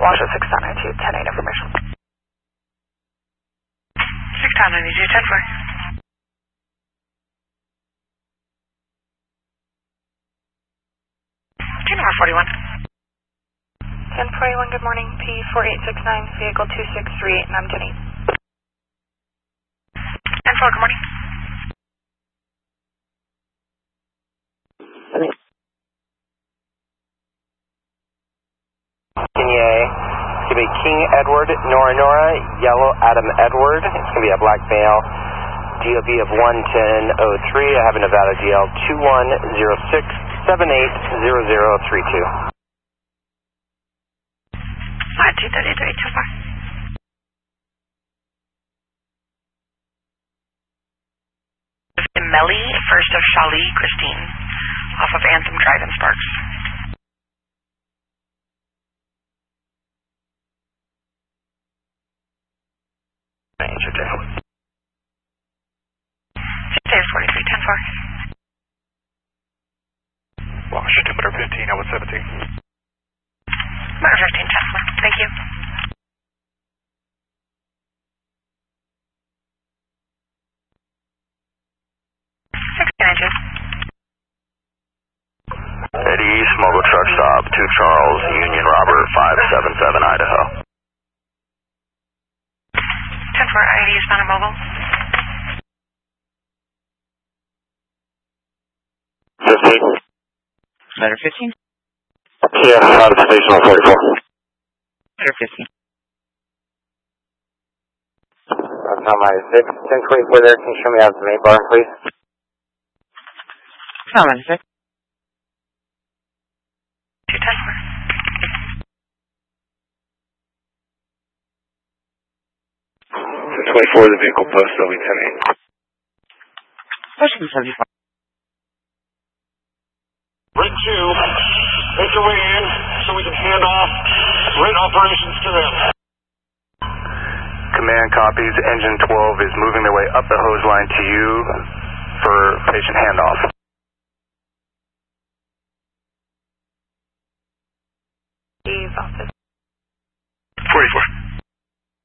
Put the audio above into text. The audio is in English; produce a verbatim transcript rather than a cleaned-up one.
Washoe six nine nine two, ten eight information. six nine nine two, ten four. ten four forty-one. ten forty-one, good morning. P four eight six nine, vehicle two six three eight, and I'm Jenny. ten four, good morning. Kenya, it's going to be King Edward, Nora Nora, Yellow Adam Edward. It's going to be a black male, D O B of one ten oh three. I have a Nevada D L two one zero six seven eight zero zero three two. two thirty-three, two four. Melly, first of Shali, Christine, off of Anthem Drive in Sparks. Answer ten. six forty-three, ten four. Washington, Motor fifteen, I was seventeen. Motor fifteen, ten four. Thank you. six nine two. Eddie, Smuggle Truck Stop, two Charles, Union Robert, five seven seven, Idaho. ten four, I D is not a mobile. fifteen. Letter fifteen? Yeah, out of station on forty-four. Letter fifteen. That's not my six. ten twenty-four there. Can you show me out of the main bar, please? Come on, six. two ten four. ten twenty-four, the vehicle post, L V ten eight. Washington seventy-four. Rig two, make your way in so we can hand off rig operations to them. Command copies. Engine twelve is moving their way up the hose line to you for patient handoff.